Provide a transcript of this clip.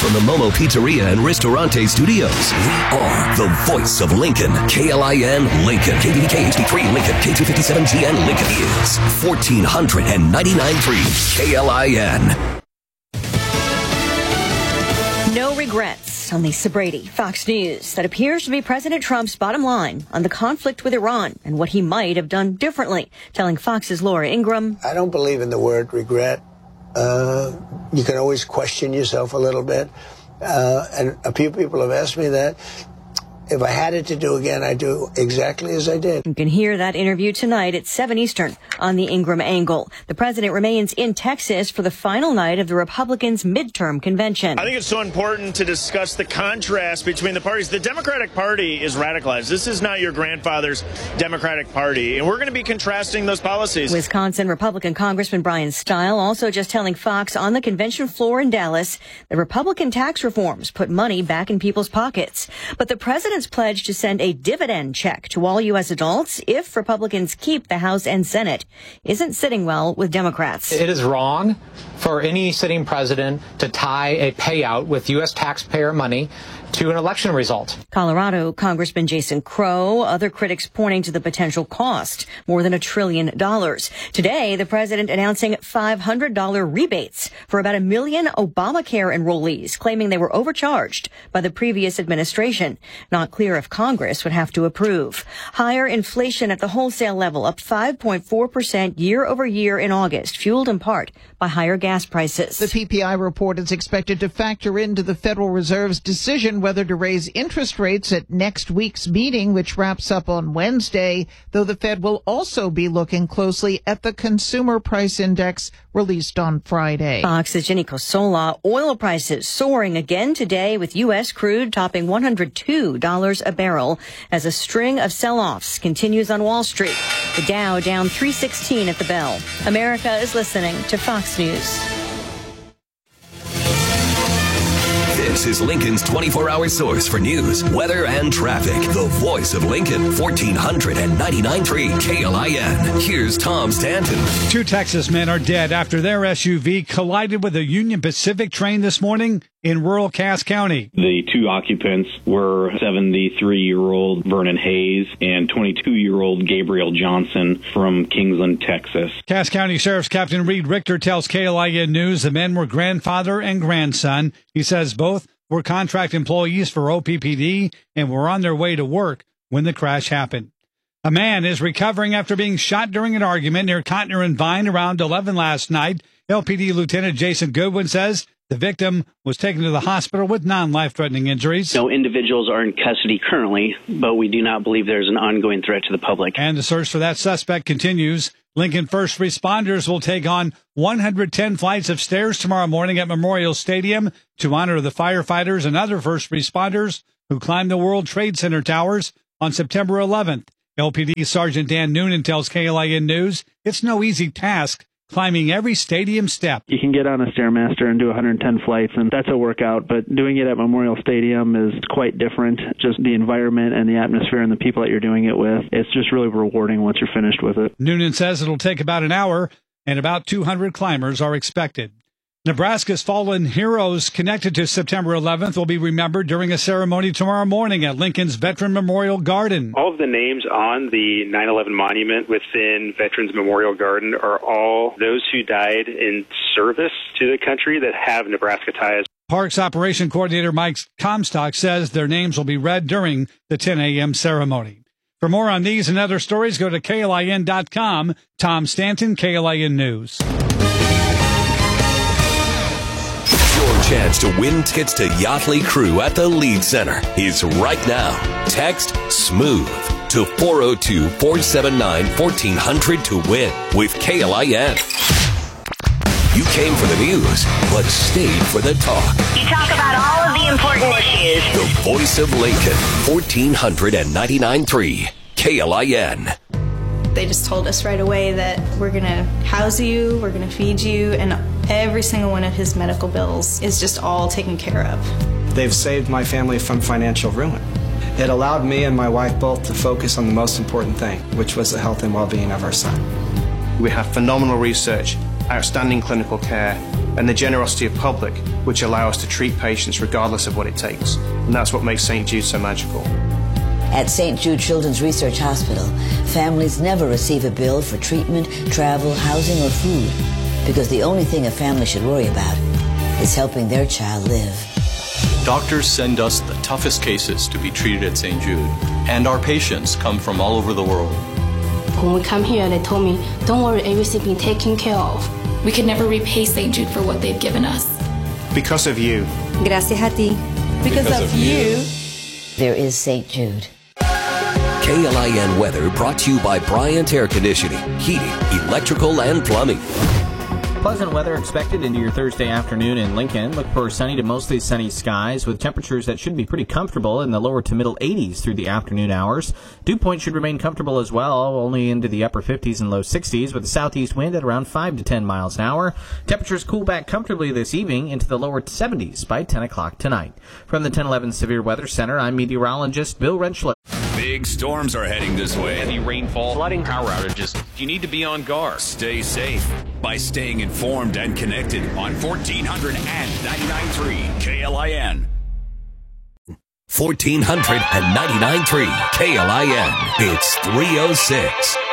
from the Momo Pizzeria and Ristorante Studios. We are the voice of Lincoln. KLIN Lincoln. KDDK HD3 Lincoln. K257GN Lincoln is 1499.3 KLIN. No regrets on Lisa Brady, Fox News. That appears to be President Trump's bottom line on the conflict with Iran and what he might have done differently, telling Fox's Laura Ingraham. I don't believe in the word regret. You can always question yourself a little bit. And a few people have asked me that. If I had it to do again, I'd do exactly as I did. You can hear that interview tonight at 7 Eastern on the Ingraham Angle. The president remains in Texas for the final night of the Republicans' midterm convention. I think it's so important to discuss the contrast between the parties. The Democratic Party is radicalized. This is not your grandfather's Democratic Party, and we're going to be contrasting those policies. Wisconsin Republican Congressman Brian Stile also just telling Fox on the convention floor in Dallas that Republican tax reforms put money back in people's pockets. But the president pledged to send a dividend check to all U.S. adults if Republicans keep the House and Senate isn't sitting well with Democrats. It is wrong for any sitting president to tie a payout with U.S. taxpayer money to an election result. Colorado Congressman Jason Crow, other critics pointing to the potential cost, more than $1 trillion. Today, the president announcing $500 rebates for about 1 million Obamacare enrollees, claiming they were overcharged by the previous administration. Not clear if Congress would have to approve. Higher inflation at the wholesale level, up 5.4% year over year in August, fueled in part by higher gas prices. The PPI report is expected to factor into the Federal Reserve's decision whether to raise interest rates at next week's meeting, which wraps up on Wednesday, though the Fed will also be looking closely at the Consumer Price Index released on Friday. Fox's Jenny Cosola. Oil prices soaring again today, with U.S. crude topping $102 a barrel as a string of sell-offs continues on Wall Street. The Dow down 316 at the bell. America is listening to Fox News. This is Lincoln's 24-hour source for news, weather, and traffic. The voice of Lincoln, 1499.3 KLIN. Here's Tom Stanton. 2 Texas men are dead after their SUV collided with a Union Pacific train this morning in rural Cass County. The 2 occupants were 73-year-old Vernon Hayes and 22-year-old Gabriel Johnson from Kingsland, Texas. Cass County Sheriff's Captain Reed Richter tells KLIN News the men were grandfather and grandson. He says both were contract employees for OPPD and were on their way to work when the crash happened. A man is recovering after being shot during an argument near Cotner and Vine around 11 last night. LPD Lieutenant Jason Goodwin says the victim was taken to the hospital with non-life-threatening injuries. No individuals are in custody currently, but we do not believe there's an ongoing threat to the public. And the search for that suspect continues. Lincoln first responders will take on 110 flights of stairs tomorrow morning at Memorial Stadium to honor the firefighters and other first responders who climbed the World Trade Center towers on September 11th. LPD Sergeant Dan Noonan tells KLIN News it's no easy task climbing every stadium step. You can get on a Stairmaster and do 110 flights, and that's a workout, but doing it at Memorial Stadium is quite different. Just the environment and the atmosphere and the people that you're doing it with, it's just really rewarding once you're finished with it. Noonan says it'll take about an hour, and about 200 climbers are expected. Nebraska's fallen heroes connected to September 11th will be remembered during a ceremony tomorrow morning at Lincoln's Veteran Memorial Garden. All of the names on the 9/11 monument within Veterans Memorial Garden are all those who died in service to the country that have Nebraska ties. Parks Operation Coordinator Mike Comstock says their names will be read during the 10 a.m. ceremony. For more on these and other stories, go to KLIN.com. Tom Stanton, KLIN News. Your chance to win tickets to Yachtley Crew at the Lead Center is right now. Text SMOOTH to 402-479-1400 to win with KLIN. You came for the news, but stayed for the talk. You talk about all of the important issues. The voice of Lincoln, 1499.3 KLIN. They just told us right away that we're going to house you, we're going to feed you, and every single one of his medical bills is just all taken care of. They've saved my family from financial ruin. It allowed me and my wife both to focus on the most important thing, which was the health and well-being of our son. We have phenomenal research, outstanding clinical care, and the generosity of public, which allow us to treat patients regardless of what it takes. And that's what makes St. Jude so magical. At St. Jude Children's Research Hospital, families never receive a bill for treatment, travel, housing, or food, because the only thing a family should worry about is helping their child live. Doctors send us the toughest cases to be treated at St. Jude, and our patients come from all over the world. When we come here, they told me, don't worry, everything's been taken care of. We could never repay St. Jude for what they've given us. Because of you. Gracias a ti. Because of you. There is St. Jude. KLIN weather brought to you by Bryant Air Conditioning, Heating, Electrical, and Plumbing. Pleasant weather expected into your Thursday afternoon in Lincoln. Look for sunny to mostly sunny skies with temperatures that should be pretty comfortable in the lower to middle 80s through the afternoon hours. Dew point should remain comfortable as well, only into the upper 50s and low 60s with a southeast wind at around 5 to 10 miles an hour. Temperatures cool back comfortably this evening into the lower 70s by 10 o'clock tonight. From the 1011 Severe Weather Center, I'm meteorologist Bill Rentschler. Big storms are heading this way. Heavy rainfall, flooding, power outages. You need to be on guard. Stay safe by staying informed and connected on 1400 and 99.3 KLIN. 1400 and 99.3 KLIN. It's 3:06.